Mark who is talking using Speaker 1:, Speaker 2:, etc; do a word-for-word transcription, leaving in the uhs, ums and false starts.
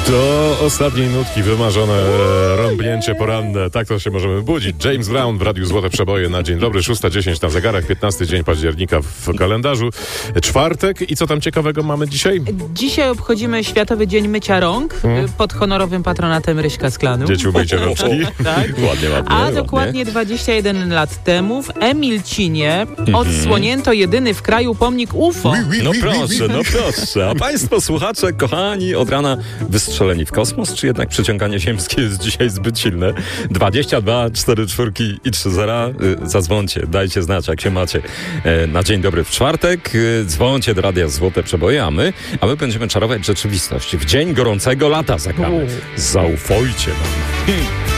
Speaker 1: To ostatniej nutki, wymarzone rąbnięcie poranne. Tak to się możemy budzić. James Brown w Radiu Złote Przeboje na dzień dobry. szósta dziesięć na zegarach, piętnasty dzień października w kalendarzu. Czwartek. I co tam ciekawego mamy dzisiaj?
Speaker 2: Dzisiaj obchodzimy Światowy Dzień Mycia Rąk hmm. pod honorowym patronatem Ryśka Sklanu.
Speaker 1: Dzieci, umyjcie rączki.
Speaker 2: Tak.
Speaker 3: Ładnie, ładnie.
Speaker 2: A
Speaker 3: ładnie.
Speaker 2: dokładnie dwadzieścia jeden lat temu w Emilcinie mm-hmm. odsłonięto jedyny w kraju pomnik U F O.
Speaker 3: No proszę, no proszę. A państwo słuchacze, kochani, od rana wystrzeleni w kosmos, czy jednak przyciąganie ziemskie jest dzisiaj zbyt silne? dwadzieścia dwa, cztery czwórki i trzy zera. Zadzwońcie, dajcie znać, jak się macie. Na dzień dobry w czwartek. Dzwońcie do Radia Złote Przeboje, a my, a my będziemy czarować rzeczywistość. W dzień gorącego lata zagramy. Zaufajcie nam.